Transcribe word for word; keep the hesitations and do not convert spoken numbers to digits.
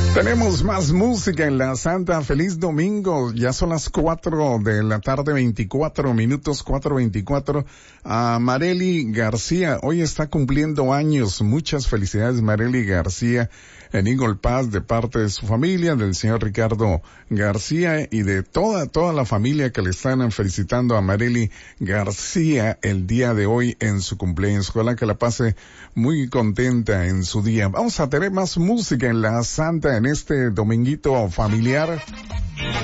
Tenemos más música en la Santa. Feliz domingo. Ya son las cuatro de la tarde, veinticuatro minutos, cuatro veinticuatro. A Marely García, hoy está cumpliendo años. Muchas felicidades, Marely García, en Eagle Pass, de parte de su familia, del señor Ricardo García y de toda, toda la familia que le están felicitando a Marely García el día de hoy en su cumpleaños. Ojalá que la pase muy contenta en su día. Vamos a tener más música en la Santa en este dominguito familiar.